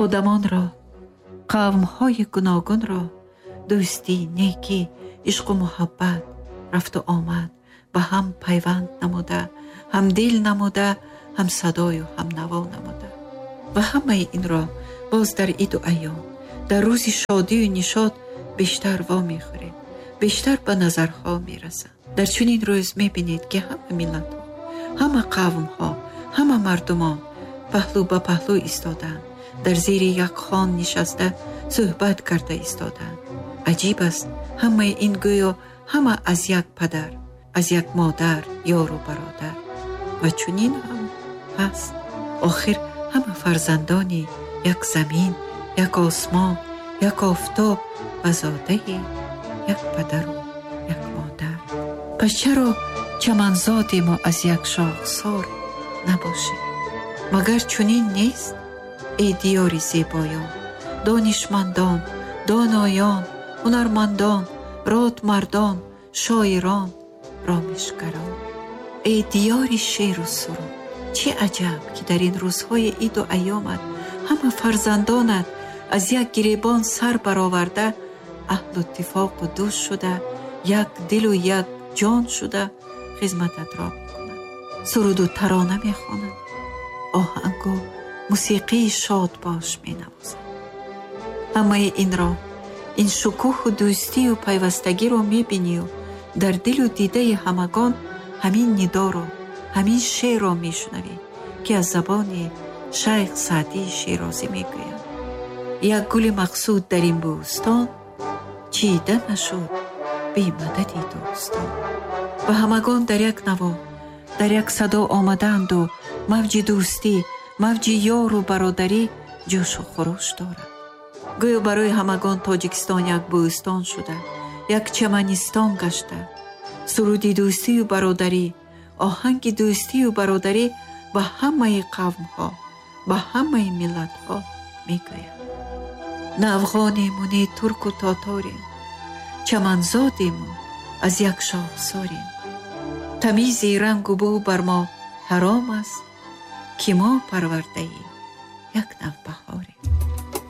одамонро, қавмҳои гуногунро дӯстӣ, некӣ, ишқу муҳаббат, рафту омад ба ҳам пайванд намуда, ҳамдил намуда, ҳамсадою ҳамнаво намуда. ва ҳамаи инро боз дар иду айём, дар рӯзи шодию нишод бештар вомехӯрем, бештар ба назарҳо мерасанд. дар чунин рӯз мебинед, ки ҳама миллатҳо, ҳама қавмҳо, ҳама мардумон паҳлӯ ба паҳлӯ истоданд, дар зери як хон нишаста суҳбат карда истоданд. аҷиб аст, ҳамаи ин гӯё ҳама аз як падар, аз як модар, ёру бародар. ва чунин ҳам ҳаст. охир ҳама фарзандони як замин, як осмон, як офтоб ва зодаи як падару як модар. пас чаро чаманзодему аз як шохсор набошем? магар чунин нест? эй диёри зебоён, донишмандон, доноён, ҳунармандон, ротмардон, шоирон, ромишгарон. эй диёри шеру суруд, чӣ аҷаб, ки дар ин рӯзҳои иду айёмат ҳама фарзандонат аз як гиребон сар бароварда аҳду иттифоқу дӯст шуда, як дилу як ҷон шуда хизмататро мекунанд. суруду тарона мехонанд, оҳангу мусиқии шодбош менавозанд. ҳамаи инро, ин шукӯҳу дӯстию пайвастагиро мебинию дар дилу дидаи ҳамагон ҳамин нидоро, ҳамин шеърро мешунавӣ, ки аз забони шайх Саъдии Широзӣ мегӯяд: як гули мақсуд дар ин бӯстон чида нашуд бе мадади дӯстон. ва ҳамагон дар як наво, дар як садо омаданду мавҷи дӯстӣ, мавҷи ёру бародарӣ ҷӯшу хуруш дорад. гӯё барои ҳамагон Тоҷикистон як бӯстон шуда, як чаманистон гашта. суруди дӯстию бародарӣ, оҳанги дӯстию бародарӣ ба ҳамаи қавмҳо, ба ҳамаи миллатҳо мегӯяд. не афғонему, не турку тоторем, чаманзодему, аз як шохсорем. тамизи рангу бӯ бар мо ҳаром аст, ки мо парвардаи як навбаҳорем.